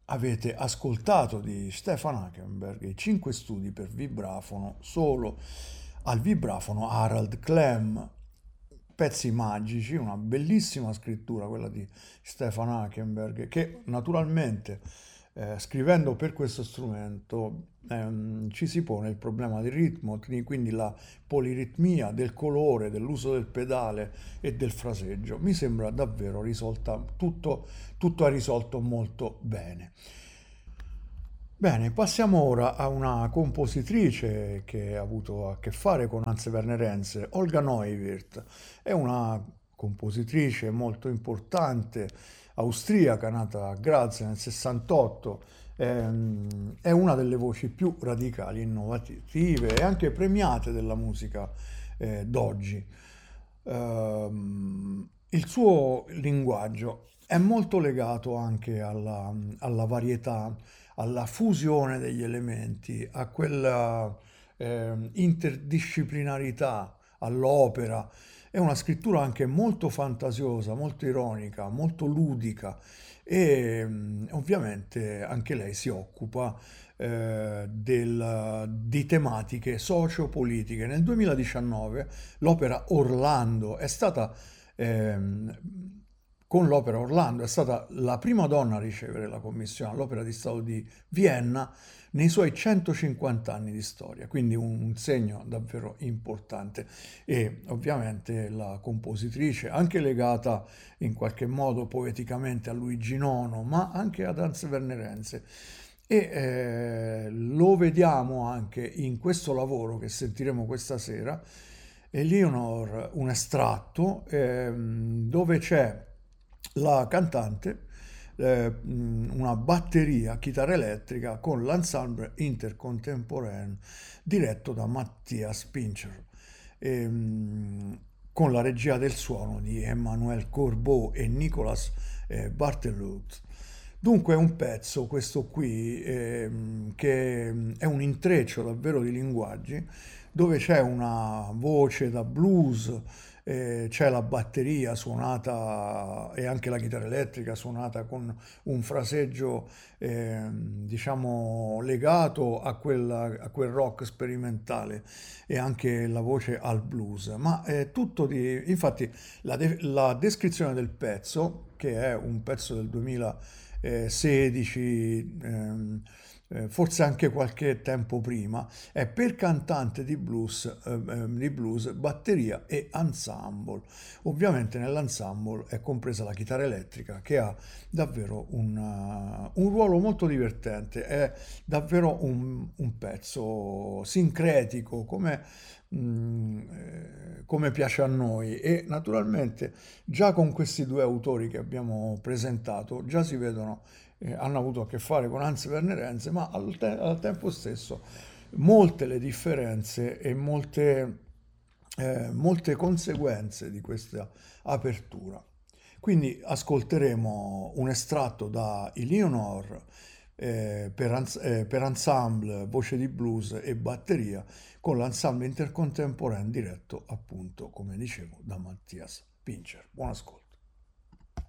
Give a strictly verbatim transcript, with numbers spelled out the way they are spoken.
avete ascoltato di Stefan Hackenberg i cinque studi per vibrafono solo al vibrafono Harald Klemm, pezzi magici, una bellissima scrittura quella di Stefan Hackenberg che naturalmente eh, scrivendo per questo strumento ehm, ci si pone il problema del ritmo, quindi la poliritmia, del colore, dell'uso del pedale e del fraseggio. Mi sembra davvero risolta, tutto, tutto è risolto molto bene. Bene, passiamo ora a una compositrice che ha avuto a che fare con Hans Werner Henze, Olga Neuwirth. È una compositrice molto importante, austriaca, nata a Graz nel sessantotto. Ehm, È una delle voci più radicali, innovative e anche premiate della musica eh, d'oggi. Ehm, il suo linguaggio è molto legato anche alla, alla varietà, alla fusione degli elementi, a quella eh, interdisciplinarità all'opera. È una scrittura anche molto fantasiosa, molto ironica, molto ludica e mm, ovviamente anche lei si occupa eh, del- di tematiche sociopolitiche. Nel duemiladiciannove l'opera Orlando è stata, ehm, con l'opera Orlando è stata la prima donna a ricevere la commissione all'Opera di Stato di Vienna nei suoi centocinquanta anni di storia, quindi un, un segno davvero importante. E ovviamente la compositrice, anche legata in qualche modo poeticamente a Luigi nono, ma anche ad Hans Werner Henze. E eh, lo vediamo anche in questo lavoro che sentiremo questa sera, Eleanor, un estratto ehm, dove c'è la cantante, eh, una batteria, chitarra elettrica con l'ensemble intercontemporaneo diretto da Mattias Pincher, ehm, con la regia del suono di Emmanuel Corbeau e Nicolas eh, Barthelot. Dunque è un pezzo, questo qui, ehm, che è un intreccio davvero di linguaggi, dove c'è una voce da blues, eh, c'è la batteria suonata e anche la chitarra elettrica suonata con un fraseggio, ehm, diciamo, legato a, quella- a quel rock sperimentale e anche la voce al blues. Ma è tutto di... Infatti la, de- la descrizione del pezzo, che è un pezzo del duemilasedici, ehm, eh, forse anche qualche tempo prima, è per cantante di blues, eh, ehm, di blues, batteria e ensemble. Ovviamente nell'ensemble è compresa la chitarra elettrica che ha davvero un, uh, un ruolo molto divertente, è davvero un, un pezzo sincretico come, mm, eh, come piace a noi e naturalmente già con questi due autori che abbiamo presentato già si vedono, eh, hanno avuto a che fare con Hans Werner Henze, ma al, te- al tempo stesso molte le differenze e molte, eh, molte conseguenze di questa apertura. Quindi ascolteremo un estratto da Eleanor eh, per, ans- eh, per ensemble, voce di blues e batteria con l'ensemble intercontemporaneo diretto appunto, come dicevo, da Mattias Pincher. Buon ascolto.